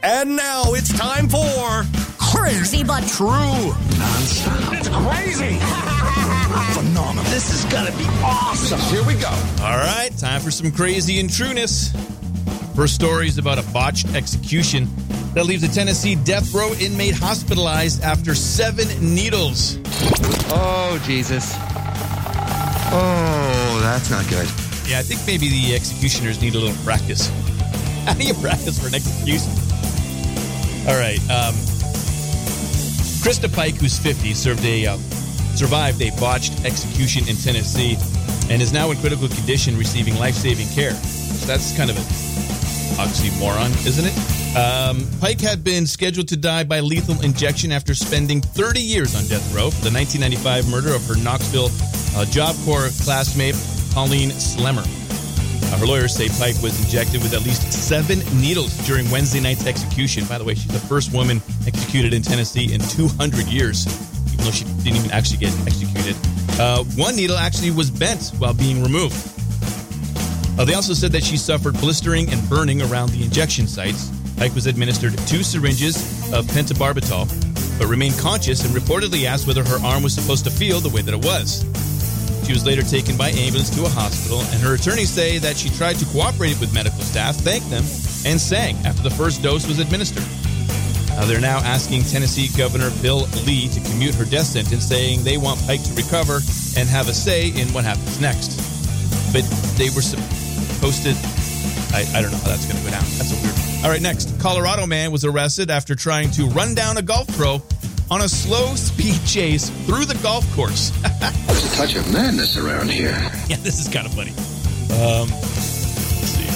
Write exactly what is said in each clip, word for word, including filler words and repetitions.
And now it's time for Crazy But True. Non-stop. It's crazy. Phenomenal. This is going to be awesome. Here we go. All right, time for some crazy and trueness. First story is about a botched execution that leaves a Tennessee death row inmate hospitalized after seven needles. Oh, Jesus. Oh, that's not good. Yeah, I think maybe the executioners need a little practice. How do you practice for an execution? All right. Um, Krista Pike, who's fifty, served a uh, survived a botched execution in Tennessee and is now in critical condition receiving life-saving care. So that's kind of an oxymoron, isn't it? Um, Pike had been scheduled to die by lethal injection after spending thirty years on death row for the nineteen ninety-five murder of her Knoxville uh, Job Corps classmate, Pauline Slemmer. Uh, her lawyers say Pike was injected with at least seven needles during Wednesday night's execution. By the way, she's the first woman executed in Tennessee in two hundred years, even though she didn't even actually get executed. Uh, one needle actually was bent while being removed. Uh, they also said that she suffered blistering and burning around the injection sites. Pike was administered two syringes of pentobarbital, but remained conscious and reportedly asked whether her arm was supposed to feel the way that it was. She was later taken by ambulance to a hospital, and her attorneys say that she tried to cooperate with medical staff, thanked them, and sang after the first dose was administered. Uh, they're now asking Tennessee Governor Bill Lee to commute her death sentence, saying they want Pike to recover and have a say in what happens next. But they were supposed to... I, I don't know how that's going to go down. That's a weird one. All right, next. Colorado man was arrested after trying to run down a golf pro on a slow speed chase through the golf course. There's a touch of madness around here. Yeah, this is kind of funny. Um, let's see.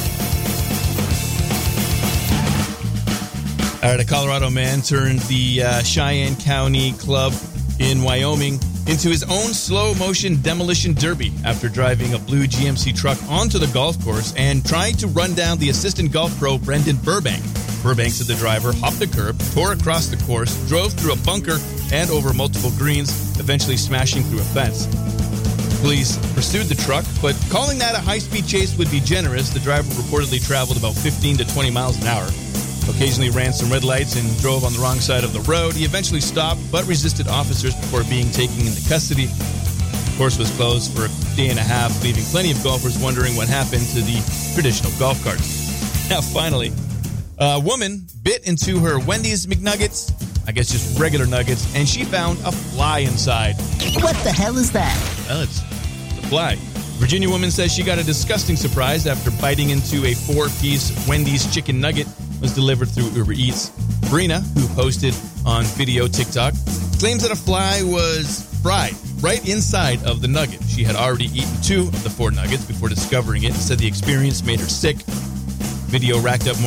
All right, a Colorado man turned the uh, Cheyenne County Club in Wyoming into his own slow-motion demolition derby after driving a blue G M C truck onto the golf course and trying to run down the assistant golf pro, Brendan Burbank. Burbank said the driver hopped the curb, tore across the course, drove through a bunker and over multiple greens, eventually smashing through a fence. Police pursued the truck, but calling that a high-speed chase would be generous. The driver reportedly traveled about fifteen to twenty miles an hour. Occasionally ran some red lights and drove on the wrong side of the road. He eventually stopped, but resisted officers before being taken into custody. The course was closed for a day and a half, leaving plenty of golfers wondering what happened to the traditional golf carts. Now, finally, a woman bit into her Wendy's McNuggets, I guess just regular nuggets, and she found a fly inside. What the hell is that? Well, it's a fly. Virginia woman says she got a disgusting surprise after biting into a four-piece Wendy's chicken nugget was delivered through Uber Eats. Brina, who posted on video TikTok, claims that a fly was fried right inside of the nugget. She had already eaten two of the four nuggets before discovering it and said the experience made her sick. Video racked up more